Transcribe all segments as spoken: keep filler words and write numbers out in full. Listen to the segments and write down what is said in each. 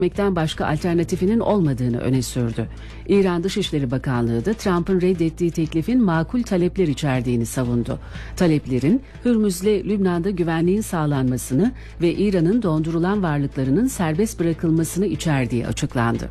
etmekten başka alternatifinin olmadığını öne sürdü. İran Dışişleri Bakanlığı da Trump'ın reddettiği teklifin makul talepler içerdiğini savundu. Taleplerin Hürmüz'le Lübnan'da güvenliğin sağlanmasını ve İran'ın dondurulan varlıklarının serbest bırakılmasını içerdiği açıklandı.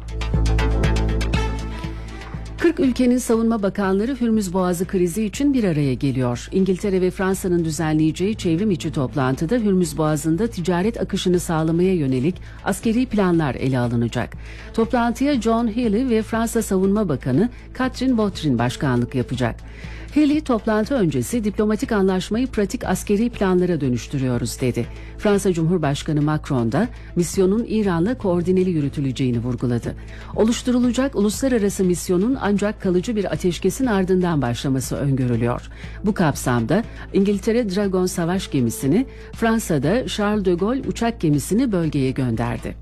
kırk ülkenin savunma bakanları Hürmüz Boğazı krizi için bir araya geliyor. İngiltere ve Fransa'nın düzenleyeceği çevrim içi toplantıda Hürmüz Boğazı'nda ticaret akışını sağlamaya yönelik askeri planlar ele alınacak. Toplantıya John Healey ve Fransa Savunma Bakanı Catherine Vautrin başkanlık yapacak. Healey toplantı öncesi diplomatik anlaşmayı pratik askeri planlara dönüştürüyoruz dedi. Fransa Cumhurbaşkanı Macron da misyonun İran'la koordineli yürütüleceğini vurguladı. Oluşturulacak uluslararası misyonun ancak kalıcı bir ateşkesin ardından başlaması öngörülüyor. Bu kapsamda İngiltere Dragon savaş gemisini, Fransa'da Charles de Gaulle uçak gemisini bölgeye gönderdi.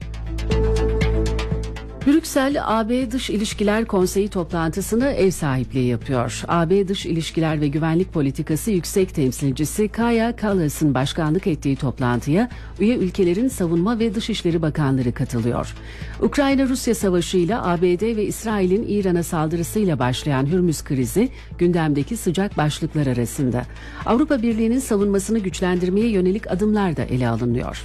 Brüksel, A B Dış İlişkiler Konseyi toplantısına ev sahipliği yapıyor. A B Dış İlişkiler ve Güvenlik Politikası Yüksek Temsilcisi Kaja Kallas'ın başkanlık ettiği toplantıya üye ülkelerin savunma ve dışişleri bakanları katılıyor. Ukrayna-Rusya savaşıyla A B D ve İsrail'in İran'a saldırısıyla başlayan Hürmüz krizi gündemdeki sıcak başlıklar arasında. Avrupa Birliği'nin savunmasını güçlendirmeye yönelik adımlar da ele alınıyor.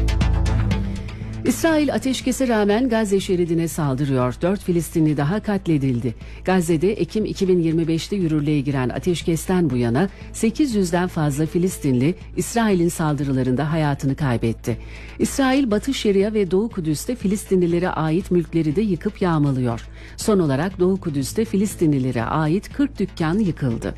İsrail ateşkese rağmen Gazze şeridine saldırıyor. Dört Filistinli daha katledildi. Gazze'de Ekim iki bin yirmi beşte yürürlüğe giren ateşkesten bu yana sekiz yüzden fazla Filistinli İsrail'in saldırılarında hayatını kaybetti. İsrail Batı Şeria ve Doğu Kudüs'te Filistinlilere ait mülkleri de yıkıp yağmalıyor. Son olarak Doğu Kudüs'te Filistinlilere ait kırk dükkan yıkıldı.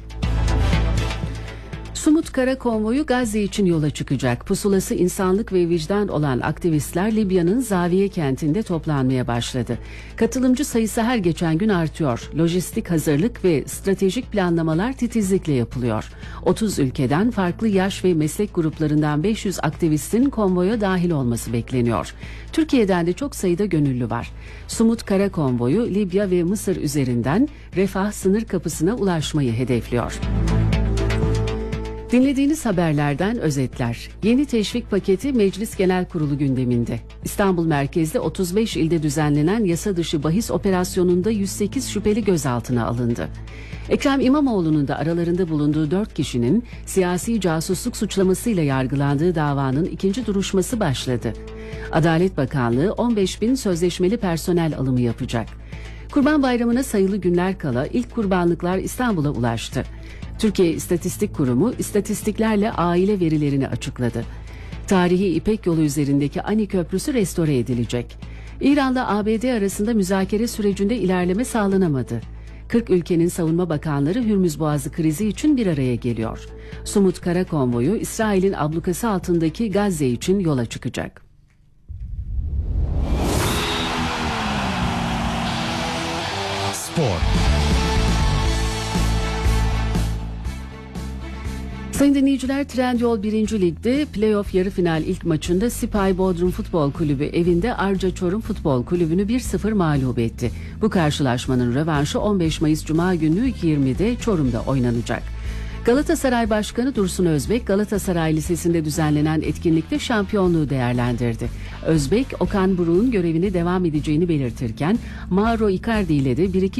Sumut Kara Konvoyu Gazze için yola çıkacak. Pusulası insanlık ve vicdan olan aktivistler Libya'nın Zaviye kentinde toplanmaya başladı. Katılımcı sayısı her geçen gün artıyor. Lojistik hazırlık ve stratejik planlamalar titizlikle yapılıyor. otuz ülkeden farklı yaş ve meslek gruplarından beş yüz aktivistin konvoya dahil olması bekleniyor. Türkiye'den de çok sayıda gönüllü var. Sumut Kara Konvoyu Libya ve Mısır üzerinden Refah sınır kapısına ulaşmayı hedefliyor. Dinlediğiniz haberlerden özetler. Yeni teşvik paketi Meclis Genel Kurulu gündeminde. İstanbul merkezde otuz beş ilde düzenlenen yasa dışı bahis operasyonunda yüz sekiz şüpheli gözaltına alındı. Ekrem İmamoğlu'nun da aralarında bulunduğu dört kişinin siyasi casusluk suçlamasıyla yargılandığı davanın ikinci duruşması başladı. Adalet Bakanlığı on beş bin sözleşmeli personel alımı yapacak. Kurban Bayramı'na sayılı günler kala ilk kurbanlıklar İstanbul'a ulaştı. Türkiye İstatistik Kurumu istatistiklerle aile verilerini açıkladı. Tarihi İpek Yolu üzerindeki Ani Köprüsü restore edilecek. İran'la A B D arasında müzakere sürecinde ilerleme sağlanamadı. kırk ülkenin savunma bakanları Hürmüz Boğazı krizi için bir araya geliyor. Sumut Kara Konvoyu İsrail'in ablukası altındaki Gazze için yola çıkacak. Spor. Sayın dinleyiciler, Trendyol birinci Lig'de playoff yarı final ilk maçında Sipay Bodrum Futbol Kulübü evinde Arca Çorum Futbol Kulübü'nü bir sıfır mağlup etti. Bu karşılaşmanın rövanşı on beş Mayıs Cuma günü yirmide Çorum'da oynanacak. Galatasaray Başkanı Dursun Özbek, Galatasaray Lisesi'nde düzenlenen etkinlikte şampiyonluğu değerlendirdi. Özbek, Okan Buruk'un görevine devam edeceğini belirtirken Mauro Icardi ile de bir iki